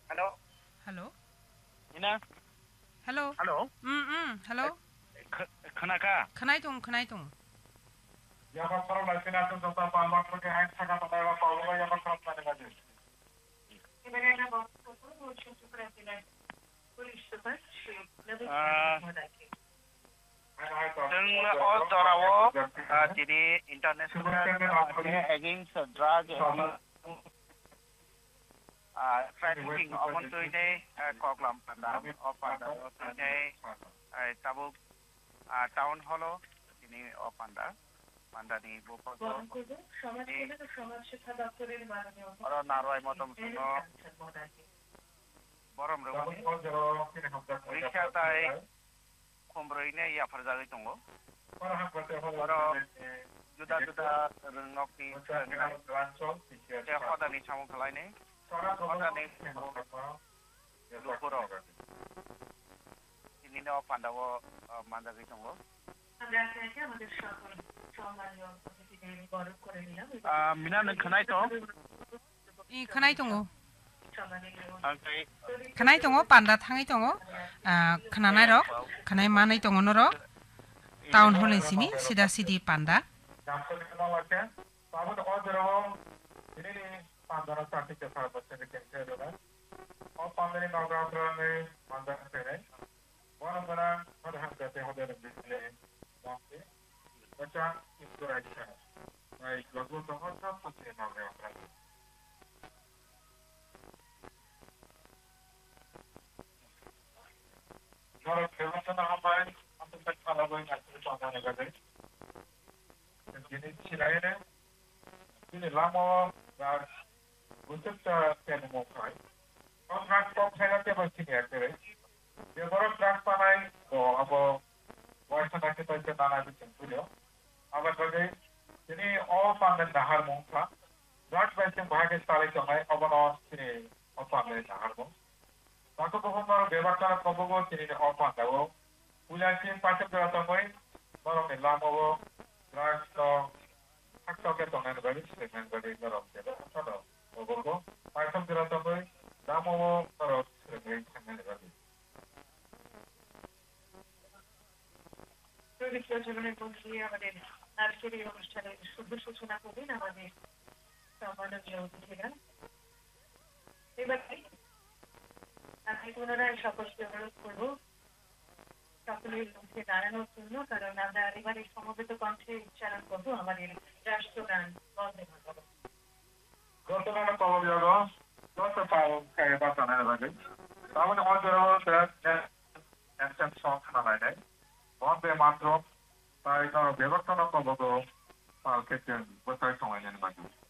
Hello. Hello? Ina. Hello? Hello. Hello? Khanaka. Khanaitung. Yaman para lakin atong sa palmak ko kay hang saka patay wa paulo wa yaman sa patay ba din. Ibigay na boss ko po siya sa president. Police super shape. जों all Dorawo today international against drug trafficking among today Koklam Panda of Panda today Tabuk town hall ini of Panda Panda ni Bupal orang Narwai motom suno borom rewani Risha tai komproine ya perjalanan tunggu. Orang juda-juda rengoki saya kota ni camu kelai ni, kota ni lupuro. Ini ni apa pandawo manda kita tunggu. Mina ni kenai tu? Khanai tongo. Khanai tongo panda thangai tongo. Khananai rok, khanai manai tongo no rok. Town hall sini sida sidi panda. Kalau kebetulan hambai, untuk kalau boleh ngasih contoh negara. Jadi selain ini lama dan untuk terima kasih. Kalau transport saya tu mesti ni ada. Dia baru transport ni, apa wajah kita itu nana itu cendera. Agar bagi ini all pandan dahar mungkin. Rat macam bahagian sekali cakap, apa ini all pandan dahar mungkin. Maka bukan beberapa kabupaten ini apa tahu, ulangan pasca berlangsung, baru lama rakyat hak toket dengan beri segmen beri dalam jadi apa tahu, pasca berlangsung, lama baru segmen beri. Jadi kita sebenarnya kunci apa ini? Akhirnya orang cari sudah susah nak bina apa ni? Sama ada jauh tidak. Ibarat আমি পুনরায় সকলকে অনুরোধ করবো সকলের মুখে দাঁড়ানোর জন্য কারণ আমরা এবার এই সমবেত কণ্ঠে উচ্চারণ করবো আমাদের রাষ্ট্রগান বন্দে মাতরম গতকাল কবর যাবো যত পাও খাই বাঁচানো লাগে তাহলে আমাদের একজন সংখ্যা নাই বন্দে মাতরম তাই বিবর্তন কবর পাল ক্ষেত্রে বোঝাই সময় নেন বাকি